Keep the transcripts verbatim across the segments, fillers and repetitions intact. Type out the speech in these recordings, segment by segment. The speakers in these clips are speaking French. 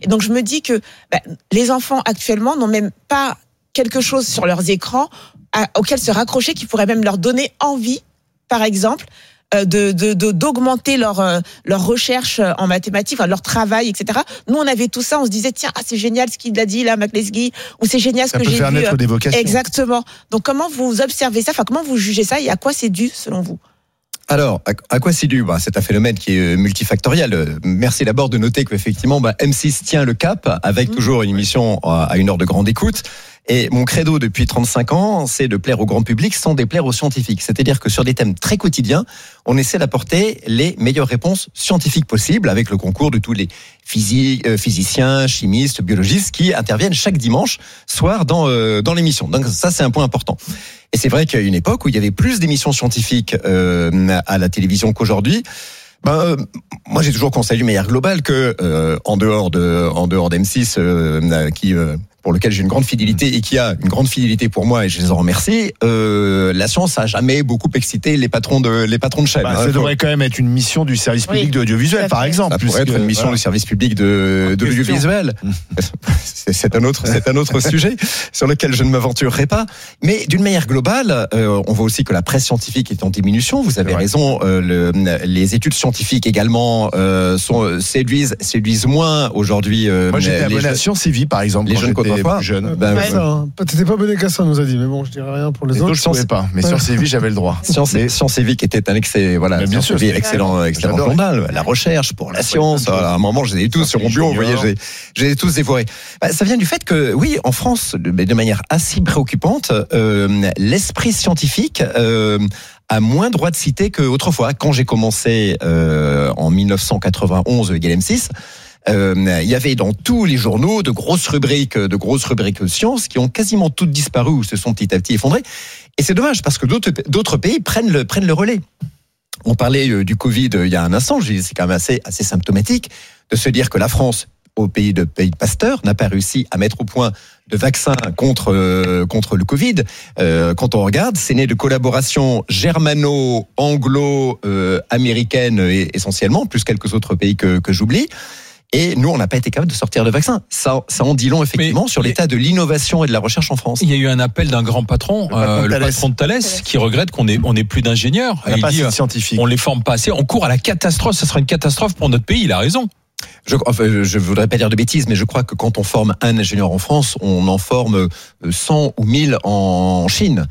Et donc je me dis que bah, les enfants actuellement n'ont même pas quelque chose sur leurs écrans à, auquel se raccrocher, qui pourrait même leur donner envie, par exemple, De, de, de, d'augmenter leur, leur recherche en mathématiques, enfin, leur travail, et cetera. Nous, on avait tout ça, on se disait, tiens, ah, c'est génial ce qu'il a dit là, McLesguy, ou c'est génial ce ça que peut j'ai faire vu. naître des vocations. Exactement. Donc, comment vous observez ça, enfin, comment vous jugez ça et à quoi c'est dû, selon vous? Alors, à quoi c'est dû ? Bah, c'est un phénomène qui est multifactoriel. Merci d'abord de noter qu'effectivement, bah, M six tient le cap avec mmh. toujours une émission à une heure de grande écoute. Et mon credo depuis trente-cinq ans, c'est de plaire au grand public sans déplaire aux scientifiques. C'est-à-dire que sur des thèmes très quotidiens, on essaie d'apporter les meilleures réponses scientifiques possibles avec le concours de tous les physiques, euh, physiciens, chimistes, biologistes qui interviennent chaque dimanche soir dans, euh, dans l'émission. Donc ça, c'est un point important. Et c'est vrai qu'il y a une époque où il y avait plus d'émissions scientifiques euh, à la télévision qu'aujourd'hui. Ben, euh, moi, j'ai toujours conseillé une meilleure globale que euh, en dehors de, en dehors d'M six, euh, qui euh, pour lequel j'ai une grande fidélité et qui a une grande fidélité pour moi et je les en remercie. Euh, la science a jamais beaucoup excité les patrons de les patrons de chaîne. Bah, hein, ça devrait quand même être une mission du service public oui. de l'audiovisuel, par exemple. Ça pourrait être une mission voilà. du service public de, de l'audiovisuel. c'est, c'est un autre, c'est un autre sujet sur lequel je ne m'aventurerai pas. Mais d'une manière globale, euh, on voit aussi que la presse scientifique est en diminution. Vous avez raison. Euh, le, les études scientifiques également euh, sont séduisent séduisent moins aujourd'hui. Euh, moi, j'étais abonné à Science et Vie, par exemple. Les jeunes côtoient pas. Jeune. Ben, ouais. ça, hein. T'étais pas abonné qu'à ça, nous a dit, mais bon, je dirais rien pour les, les autres. Je ne savais pas, mais ouais. Science et Vie, j'avais le droit. Science, mais... Science et Vie qui était un excès, voilà, bien sûr, Vie, excellent, excellent journal. La recherche pour la science. À un moment, je les ai tous sur mon bureau, vous voyez, j'ai, j'ai tous dévorés. Bah, ça vient du fait que, oui, en France, de, de manière assez préoccupante, euh, l'esprit scientifique. Euh, a moins droit de citer qu'autrefois. Quand j'ai commencé euh, en dix-neuf cent quatre-vingt-onze avec M six, euh, il y avait dans tous les journaux de grosses rubriques, de grosses rubriques de sciences qui ont quasiment toutes disparu ou se sont petit à petit effondrées. Et c'est dommage parce que d'autres, d'autres pays prennent le, prennent le relais. On parlait euh, du Covid euh, il y a un instant, je dis, c'est quand même assez, assez symptomatique de se dire que la France, au pays de pays de Pasteur, n'a pas réussi à mettre au point de vaccins contre euh, contre le Covid. Euh, quand on regarde, c'est né de collaborations germano-anglo-américaines euh, essentiellement, plus quelques autres pays que que j'oublie. Et nous, on n'a pas été capable de sortir de vaccin. Ça, ça en dit long effectivement Mais sur l'état de l'innovation et de la recherche en France. Il y a eu un appel d'un grand patron, le, euh, le patron de Thales, qui regrette qu'on ait, on ait plus d'ingénieurs. On n'a pas assez de scientifiques. On les forme pas assez. On court à la catastrophe. Ça sera une catastrophe pour notre pays. Il a raison. Je, enfin, je voudrais pas dire de bêtises, mais je crois que quand on forme un ingénieur en France, on en forme cent ou mille en Chine.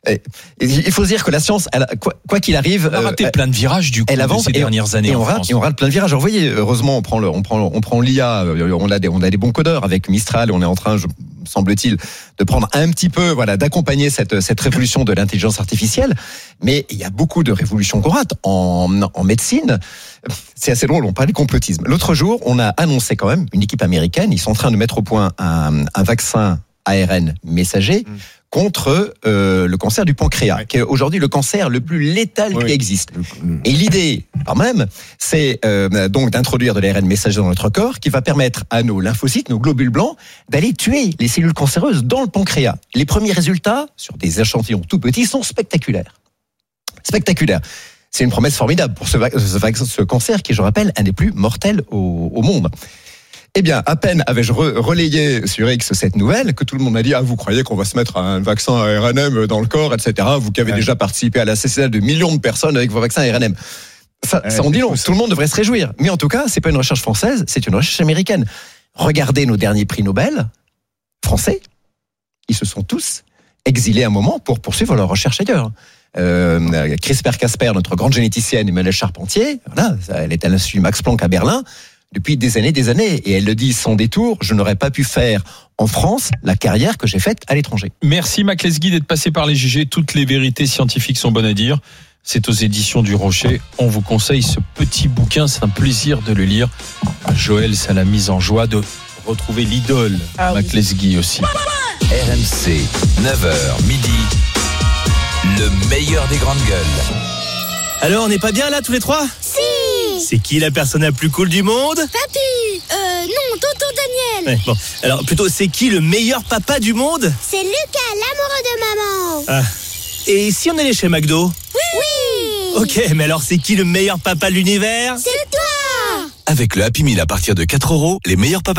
Il faut se dire que la science, elle, quoi, quoi qu'il arrive, on a raté euh, plein de virages du coup elle avance de ces et, dernières années et en on France. Rate, et on rate plein de virages. Alors, vous voyez, heureusement, on prend le, on prend, on prend l'I A. On a des, on a des bons codeurs avec Mistral. On est en train, je, semble-t-il, de prendre un petit peu, voilà, d'accompagner cette, cette révolution de l'intelligence artificielle. Mais il y a beaucoup de révolutions qu'on rate en, en médecine. C'est assez drôle. On parle du complotisme. L'autre jour, on a annoncé quand même une équipe américaine. Ils sont en train de mettre au point un, un vaccin A R N messager. Mmh. contre euh, le cancer du pancréas, ouais. qui est aujourd'hui le cancer le plus létal oui. qui existe. Et l'idée, quand même, c'est euh, donc d'introduire de l'A R N messager dans notre corps qui va permettre à nos lymphocytes, nos globules blancs, d'aller tuer les cellules cancéreuses dans le pancréas. Les premiers résultats, sur des échantillons tout petits, sont spectaculaires. Spectaculaires. C'est une promesse formidable pour ce, ce, ce cancer qui, je rappelle, un des plus mortels au, au monde. Eh bien, à peine avais-je re- relayé sur X cette nouvelle que tout le monde m'a dit « Ah, vous croyez qu'on va se mettre un vaccin A R N M dans le corps, et cetera. Vous qui avez ouais. déjà participé à l'assassinat de millions de personnes avec vos vaccins A R N M. » Ça, ouais, ça en dit long. Tout le monde devrait se réjouir. Mais en tout cas, c'est pas une recherche française, c'est une recherche américaine. Regardez nos derniers prix Nobel français. Ils se sont tous exilés un moment pour poursuivre leur recherche ailleurs. Euh, CRISPR-Casper, notre grande généticienne Emmanuelle Charpentier, voilà, elle est à l'Institut Max Planck à Berlin depuis des années, des années, et elle le dit sans détour, je n'aurais pas pu faire en France la carrière que j'ai faite à l'étranger. Merci McLesguy d'être passé par les J G. Toutes les vérités scientifiques sont bonnes à dire. C'est aux éditions du Rocher. On vous conseille ce petit bouquin, c'est un plaisir de le lire. Joël, ça l'a mise en joie de retrouver l'idole ah, McLesguy oui. aussi. R M C, neuf heures midi, le meilleur des grandes gueules. Alors, on n'est pas bien là tous les trois ? Si. C'est qui la personne la plus cool du monde ? Papy. Euh, non, tonton Daniel. Ouais, bon. Alors, plutôt, c'est qui le meilleur papa du monde ? C'est Lucas, l'amoureux de maman. Ah. Et si on allait chez McDo ? Oui. Oui. Ok, mais alors c'est qui le meilleur papa de l'univers ? C'est toi. Avec le Happy Meal à partir de quatre euros, les meilleurs papas